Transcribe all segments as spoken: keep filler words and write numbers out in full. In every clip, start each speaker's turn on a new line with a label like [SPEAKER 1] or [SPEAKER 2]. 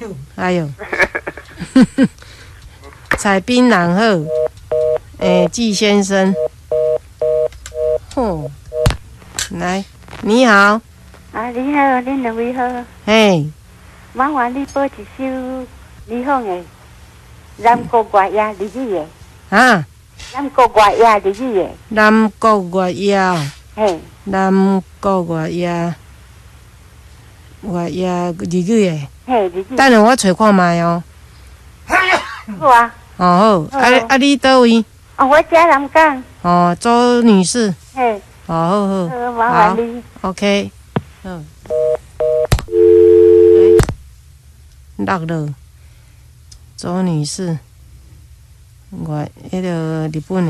[SPEAKER 1] 哎呦，采槟榔好，诶，季先生，吼，来，你好，
[SPEAKER 2] 啊，你好，恁两位好。
[SPEAKER 1] 嘿，
[SPEAKER 2] 麻烦你播一首李凤的《南国月夜》日语的。
[SPEAKER 1] 啊，
[SPEAKER 2] 南国月夜日语的。
[SPEAKER 1] 南国月夜，
[SPEAKER 2] 嘿，
[SPEAKER 1] 南国月夜，月夜日语的，
[SPEAKER 2] 嘿，日语。
[SPEAKER 1] 等下我找看卖哦。
[SPEAKER 2] 好啊。
[SPEAKER 1] 哦好，啊啊你倒位？
[SPEAKER 2] 哦，我家南港。
[SPEAKER 1] 哦，周女士。
[SPEAKER 2] 嘿。
[SPEAKER 1] 哦好好。
[SPEAKER 2] 好，麻烦你。
[SPEAKER 1] OK。嗯。落了，周女士，我迄个日本的，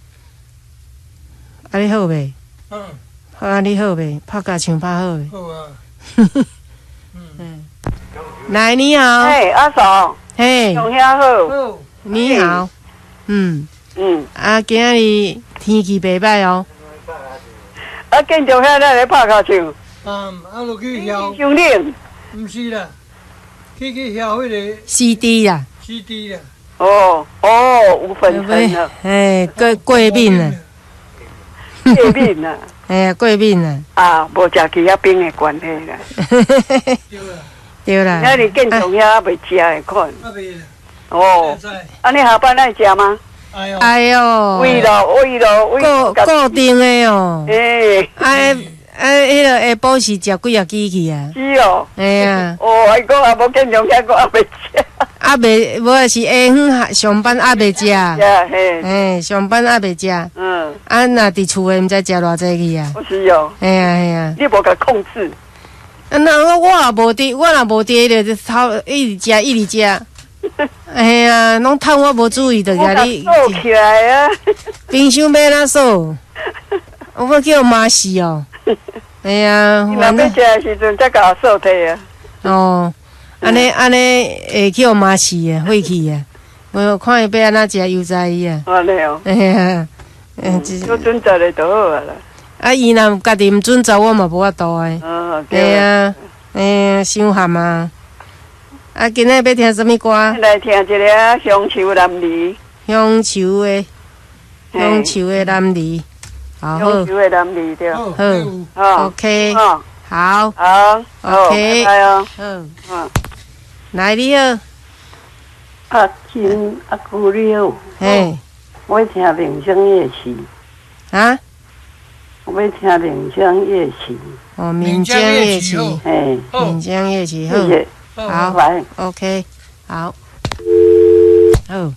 [SPEAKER 1] 啊你好袂？
[SPEAKER 3] 嗯。
[SPEAKER 1] 好啊你好袂？拍甲唱拍好袂？
[SPEAKER 3] 好啊。
[SPEAKER 1] 嗯。来你好。
[SPEAKER 2] 嘿，阿嫂。
[SPEAKER 1] 嘿。
[SPEAKER 2] 上遐好。
[SPEAKER 3] 好。
[SPEAKER 1] 你好。嗯。
[SPEAKER 2] 嗯。
[SPEAKER 1] 啊，今仔日天气袂歹哦。
[SPEAKER 2] 啊，建筑遐咱来拍卡唱。
[SPEAKER 3] 嗯，啊，落去遐。
[SPEAKER 2] 伤冷。
[SPEAKER 3] 毋是啦，去去遐迄个
[SPEAKER 1] C D 啦。
[SPEAKER 3] C D 啦。
[SPEAKER 2] 哦哦，有粉尘了。
[SPEAKER 1] 嘿，过过敏啦。
[SPEAKER 2] 过敏啦。
[SPEAKER 1] 哎呀，过敏啦。
[SPEAKER 2] 啊，无食去遐冰的关系啦。
[SPEAKER 3] 对啦。
[SPEAKER 1] 对啦。
[SPEAKER 2] 那你建筑遐未食的款。
[SPEAKER 3] 啊未啦。
[SPEAKER 2] 哦。啊，你下班爱食吗？
[SPEAKER 3] 哎呦。
[SPEAKER 1] 哎呦。
[SPEAKER 2] 为咯，为咯，为。
[SPEAKER 1] 固固定的哦。
[SPEAKER 2] 诶。
[SPEAKER 1] 哎。啊，迄个下晡是食几啊支去啊？
[SPEAKER 2] 是哦。
[SPEAKER 1] 哎呀。
[SPEAKER 2] 哦，还讲也无见中遐个也未食。
[SPEAKER 1] 啊未，无是下昏上班也未食。
[SPEAKER 2] 呀嘿。
[SPEAKER 1] 嘿，上班也未食。
[SPEAKER 2] 嗯。
[SPEAKER 1] 啊，若伫厝诶，毋知食偌济去啊？
[SPEAKER 2] 不是哦。
[SPEAKER 1] 哎呀哎呀。
[SPEAKER 2] 你无甲控制。
[SPEAKER 1] 啊，那我我也无伫，我若无伫咧，就头一直食一直食。哎呀，拢趁我无注意着甲你。
[SPEAKER 2] 我起来啊！
[SPEAKER 1] 冰箱要哪扫？我叫妈死哦。哎呀，
[SPEAKER 2] 你若要食的时阵，才甲扫摕啊。
[SPEAKER 1] 哦，安尼安尼会叫妈死啊，晦气啊！我看伊要安怎食，又知伊啊。
[SPEAKER 2] 安尼哦。
[SPEAKER 1] 哎呀，
[SPEAKER 2] 嗯，有准则的就好啊啦。
[SPEAKER 1] 啊，伊若家己毋准走，我嘛无法度诶。
[SPEAKER 2] 哦，
[SPEAKER 1] 对啊，哎呀，伤寒啊！啊，今日要听什么歌？
[SPEAKER 2] 来听一个乡愁男儿。
[SPEAKER 1] 乡愁诶，乡愁诶男儿。好，
[SPEAKER 2] 乡愁诶男儿对。
[SPEAKER 1] 好，
[SPEAKER 2] 好
[SPEAKER 1] ，OK，好，
[SPEAKER 2] 好
[SPEAKER 1] ，OK，
[SPEAKER 2] 好，
[SPEAKER 1] 嗯，来你好。
[SPEAKER 2] 啊，亲啊，姑娘。
[SPEAKER 1] 嘿。
[SPEAKER 2] 我要听《明星夜曲》。
[SPEAKER 1] 啊？
[SPEAKER 2] 我要听《明星夜曲》。
[SPEAKER 1] 哦，闽江夜曲。
[SPEAKER 2] 嘿。
[SPEAKER 1] 闽江夜曲，好。好。
[SPEAKER 2] 来
[SPEAKER 1] ，OK，好。好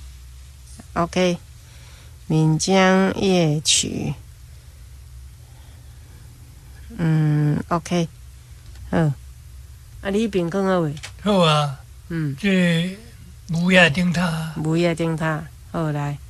[SPEAKER 1] ，OK，闽江夜曲。嗯 ，OK， 好。啊，你边讲好未？
[SPEAKER 3] 好啊。
[SPEAKER 1] 嗯。
[SPEAKER 3] 这木叶顶塔。
[SPEAKER 1] 木叶顶塔，好来。